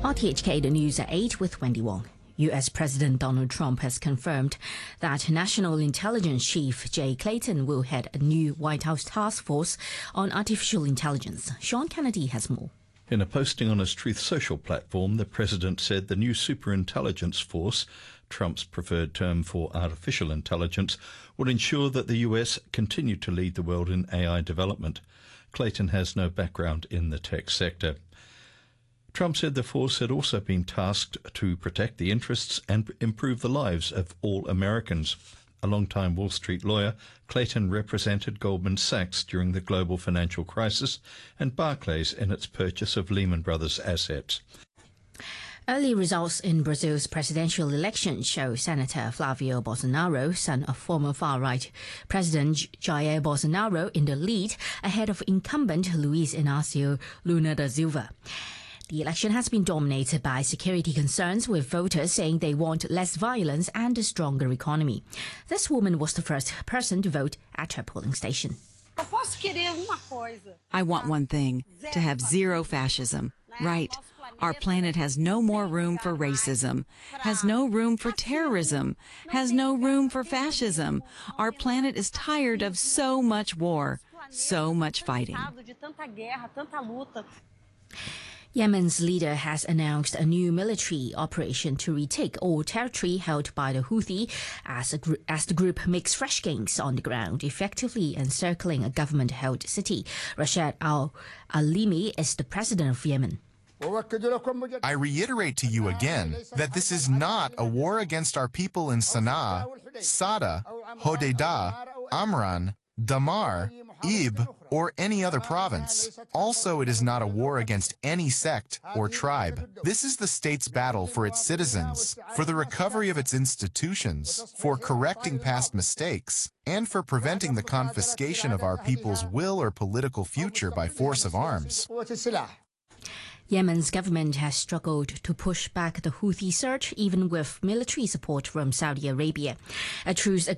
RTHK, the news at 8 with Wendy Wong. U.S. President Donald Trump has confirmed that National Intelligence Chief Jay Clayton will head a new White House task force on artificial intelligence. Sean Kennedy has more. In a posting on his Truth Social platform, the president said the new superintelligence force, Trump's preferred term for artificial intelligence, would ensure that the US continue to lead the world in AI development. Clayton has no background in the tech sector. Trump said the force had also been tasked to protect the interests and improve the lives of all Americans. A long-time Wall Street lawyer, Clayton represented Goldman Sachs during the global financial crisis and Barclays in its purchase of Lehman Brothers assets. Early results in Brazil's presidential election show Senator Flavio Bolsonaro, son of former far-right President Jair Bolsonaro, in the lead ahead of incumbent Luiz Inácio Lula da Silva. The election has been dominated by security concerns, with voters saying they want less violence and a stronger economy. This woman was the first person to vote at her polling station. I want one thing, to have zero fascism. Right. Our planet has no more room for racism, has no room for terrorism, has no room for fascism. Our planet is tired of so much war, so much fighting. Yemen's leader has announced a new military operation to retake all territory held by the Houthi as the group makes fresh gains on the ground, effectively encircling a government-held city. Rashad Al-Alimi is the president of Yemen. I reiterate to you again that this is not a war against our people in Sana'a, Sada, Hodeidah, Amran, Damar, Ib, or any other province. Also, it is not a war against any sect or tribe. This is the state's battle for its citizens, for the recovery of its institutions, for correcting past mistakes, and for preventing the confiscation of our people's will or political future by force of arms. Yemen's government has struggled to push back the Houthi surge, even with military support from Saudi Arabia. A truce